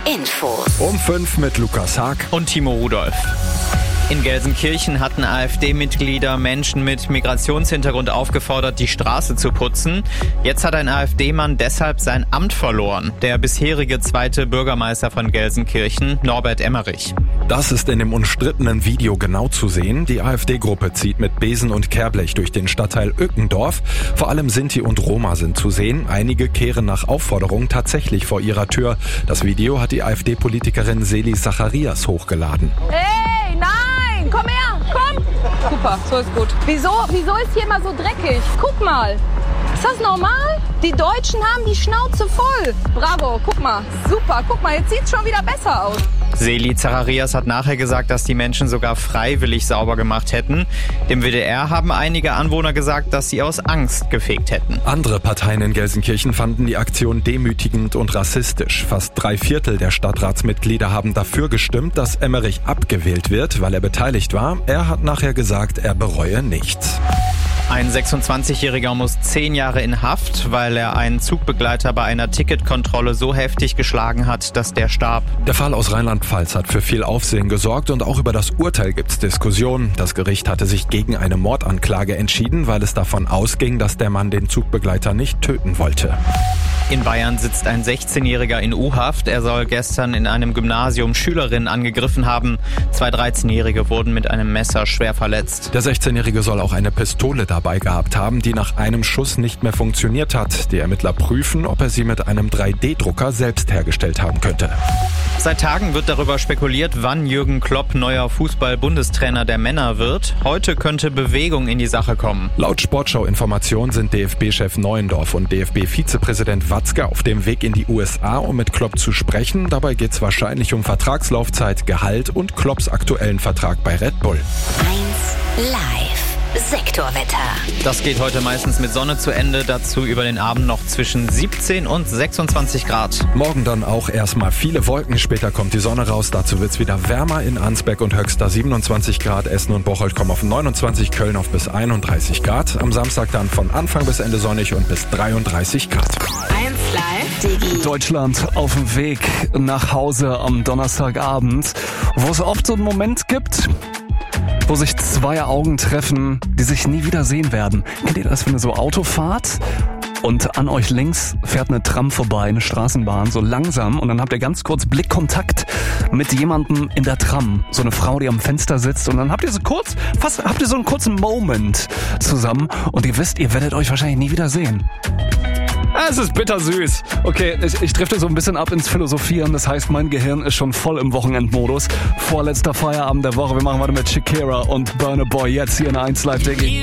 Infos. Um 5 mit Lukas Haag und Timo Rudolph. In Gelsenkirchen hatten AfD-Mitglieder Menschen mit Migrationshintergrund aufgefordert, die Straße zu putzen. Jetzt hat ein AfD-Mann deshalb sein Amt verloren. Der bisherige zweite Bürgermeister von Gelsenkirchen, Norbert Emmerich. Das ist in dem umstrittenen Video genau zu sehen. Die AfD-Gruppe zieht mit Besen und Kehrblech durch den Stadtteil Ückendorf. Vor allem Sinti und Roma sind zu sehen. Einige kehren nach Aufforderung tatsächlich vor ihrer Tür. Das Video hat die AfD-Politikerin Seli Zacharias hochgeladen. Hey, nein, komm her, komm. Super, so ist gut. Wieso ist hier immer so dreckig? Guck mal. Ist das normal? Die Deutschen haben die Schnauze voll. Bravo, guck mal. Super, guck mal, jetzt sieht's schon wieder besser aus. Seli Zacharias hat nachher gesagt, dass die Menschen sogar freiwillig sauber gemacht hätten. Dem WDR haben einige Anwohner gesagt, dass sie aus Angst gefegt hätten. Andere Parteien in Gelsenkirchen fanden die Aktion demütigend und rassistisch. Fast 3/4 der Stadtratsmitglieder haben dafür gestimmt, dass Emmerich abgewählt wird, weil er beteiligt war. Er hat nachher gesagt, er bereue nichts. Ein 26-Jähriger muss 10 Jahre in Haft, weil er einen Zugbegleiter bei einer Ticketkontrolle so heftig geschlagen hat, dass der starb. Der Fall aus Rheinland-Pfalz hat für viel Aufsehen gesorgt und auch über das Urteil gibt's Diskussionen. Das Gericht hatte sich gegen eine Mordanklage entschieden, weil es davon ausging, dass der Mann den Zugbegleiter nicht töten wollte. In Bayern sitzt ein 16-Jähriger in U-Haft. Er soll gestern in einem Gymnasium Schülerinnen angegriffen haben. 2 13-Jährige wurden mit einem Messer schwer verletzt. Der 16-Jährige soll auch eine Pistole dabei gehabt haben, die nach einem Schuss nicht mehr funktioniert hat. Die Ermittler prüfen, ob er sie mit einem 3D-Drucker selbst hergestellt haben könnte. Seit Tagen wird darüber spekuliert, wann Jürgen Klopp neuer Fußball-Bundestrainer der Männer wird. Heute könnte Bewegung in die Sache kommen. Laut Sportschau-Informationen sind DFB-Chef Neuendorf und DFB-Vizepräsident Watzke auf dem Weg in die USA, um mit Klopp zu sprechen. Dabei geht es wahrscheinlich um Vertragslaufzeit, Gehalt und Klopps aktuellen Vertrag bei Red Bull. 1 Live. Sektorwetter. Das geht heute meistens mit Sonne zu Ende, dazu über den Abend noch zwischen 17 und 26 Grad. Morgen dann auch erstmal viele Wolken, später kommt die Sonne raus, dazu wird's wieder wärmer in Ansbeck und Höxter 27 Grad, Essen und Bocholt kommen auf 29, Köln auf bis 31 Grad. Am Samstag dann von Anfang bis Ende sonnig und bis 33 Grad. 1 Live Digi. Deutschland auf dem Weg nach Hause am Donnerstagabend, wo es oft so einen Moment gibt, wo sich 2 Augen treffen, die sich nie wieder sehen werden. Kennt ihr das, wenn ihr so Auto fahrt und an euch links fährt eine Tram vorbei, eine Straßenbahn, so langsam, und dann habt ihr ganz kurz Blickkontakt mit jemandem in der Tram, so eine Frau, die am Fenster sitzt, und dann habt ihr so einen kurzen Moment zusammen und ihr wisst, ihr werdet euch wahrscheinlich nie wieder sehen. Es ist bittersüß. Okay, ich drifte so ein bisschen ab ins Philosophieren. Das heißt, mein Gehirn ist schon voll im Wochenendmodus. Vorletzter Feierabend der Woche. Wir machen weiter mit Shakira und Burna Boy. Jetzt hier in 1 Live Digi.